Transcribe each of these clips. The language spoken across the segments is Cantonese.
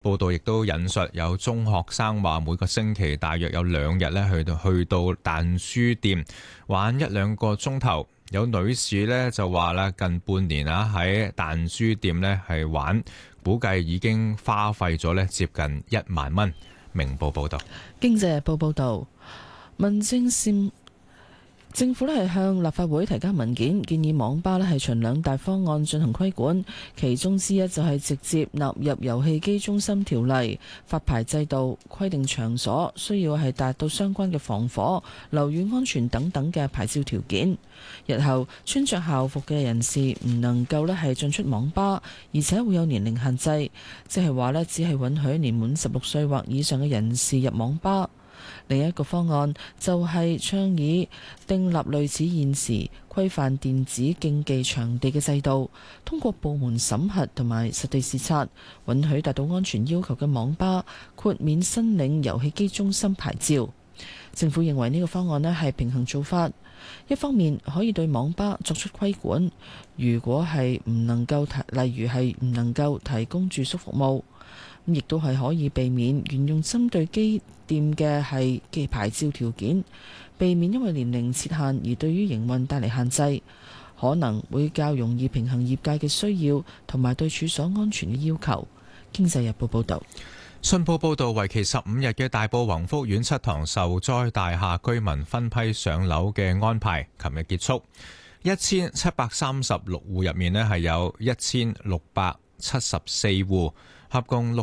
報道亦都引述有中學生話，每個星期大約有2日咧去到彈書店玩1-2個鐘頭。有女士咧就話啦，近半年喺彈書店咧係玩，估計已經花費咗咧接近1萬蚊。明報報道。 經濟日報報道，政府咧係向立法會提交文件，建議網吧咧係循2大方案進行規管，其中之一就係直接納入遊戲機中心條例發牌制度，規定場所需要係達到相關嘅防火、樓宇安全等等嘅牌照條件。日後穿着校服嘅人士唔能夠咧係進出網吧，而且會有年齡限制，即係話咧只係允許年滿16歲或以上嘅人士入網吧。另一個方案就係倡議訂立類似現時規範電子競技場地嘅制度，通過部門審核同埋實地視察，允許達到安全要求嘅網吧豁免申領遊戲機中心牌照。政府認為呢個方案咧係平衡做法，一方面可以對網吧作出規管，如果係唔能夠例如係唔能夠提供住宿服務，亦都係可以避免沿用針對機店嘅牌照條件，避免因為年齡設限而對於營運帶嚟限制，可能會較容易平衡業界嘅需要同埋對處所安全嘅要求。經濟日報報道。 信報報導，為期15日嘅大埔宏福苑7幢受災大廈居民分批上樓嘅安排，琴日結束。1736戶入面係有1674戶，合共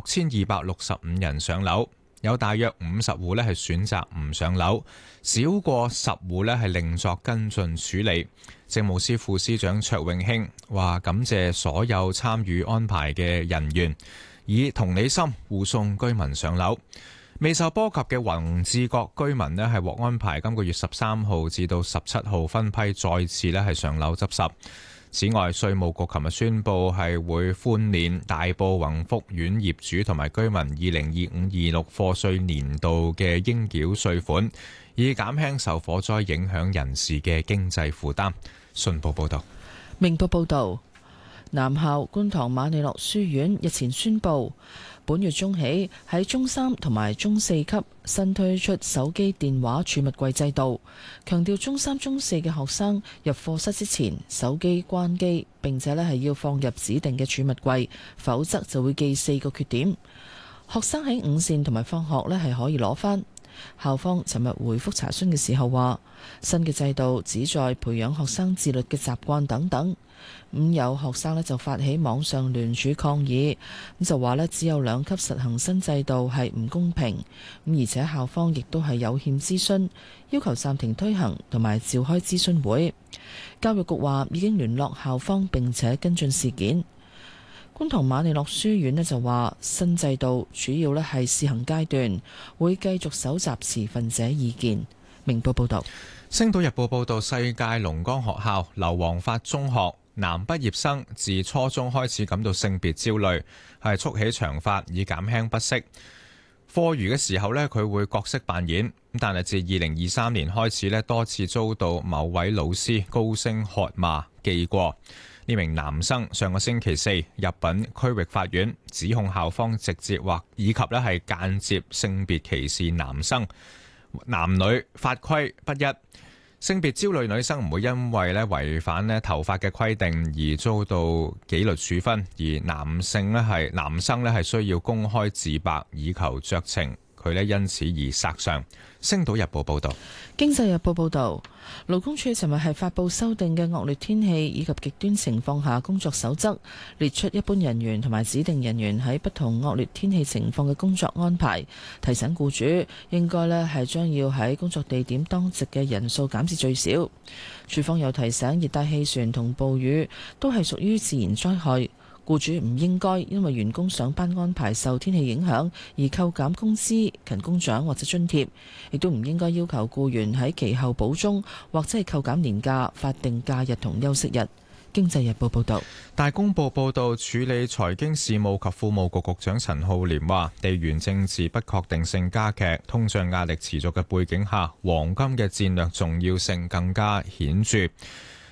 6265人上樓。有大約50戶係選擇唔上樓，少過10戶係另作跟進處理。政務司副司長卓永興話：感謝所有參與安排嘅人員，以同理心護送居民上樓。未受波及嘅宏志閣居民係獲安排今個月13號至到17號分批再次係上樓執拾。此外，稅務局琴日宣布係會寬免大埔宏福苑業主同埋居民2025-26課稅年度嘅應繳稅款，以減輕受火災影響人士嘅經濟負擔。信報報道。 明報報道，男校觀塘瑪利諾書院日前宣布，本月中起喺中3同埋中4級新推出手機電話儲物櫃制度，強調中3、中4嘅學生入課室之前，手機關機，並且係要放入指定嘅儲物櫃，否則就會記4個缺點。學生喺午膳同埋放學係可以攞返。校方尋日回覆查詢嘅時候話，新嘅制度旨在培養學生自律嘅習慣等等。有學生就發起網上聯署抗議，就話只有2級實行新制度係唔公平，而且校方亦都係有欠諮詢，要求暫停推行同埋召開諮詢會。教育局話已經聯絡校方並且跟進事件。觀塘瑪利諾書院就話新制度主要係試行階段，會繼續搜集持份者意見。明報報道。 星島日報報道，世界龍崗學校劉皇發中學男畢業生自初中開始感到性別焦慮，係束起長髮以減輕不適。課餘嘅時候佢會角色扮演，但係自2023年開始多次遭到某位老師高聲喝罵記過。呢名男生上個星期4入稟區域法院，指控校方直接或以及係間接性別歧視男生，男女法規不一。性別焦慮女生唔會因為違反頭髮嘅規定而遭到紀律處分，而男生係需要公開自白以求酌情，佢因此而索償。星島日報報道。 經濟日報報道，勞工處尋日係發布修訂嘅惡劣天氣以及極端情況下工作守則，列出一般人員同埋指定人員喺不同惡劣天氣情況嘅工作安排，提醒僱主應該係將要喺工作地點當值嘅人數減至最少。處方又提醒，熱帶氣旋同暴雨都係屬於自然災害。僱主唔應該因為員工上班安排受天氣影響而扣減工資、勤工獎或者津貼，亦都唔應該要求僱員喺其後補鐘或者係扣減年假、法定假日同休息日。經濟日報報道。 大公報報道，處理財經事務及庫務局局長陳浩濂話，地緣政治不確定性加劇、通脹壓力持續嘅背景下，黃金嘅戰略重要性更加顯著。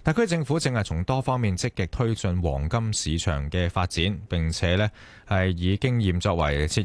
特區政府正係從多方面積極推進黃金市場嘅發展，並且呢係以經驗作為切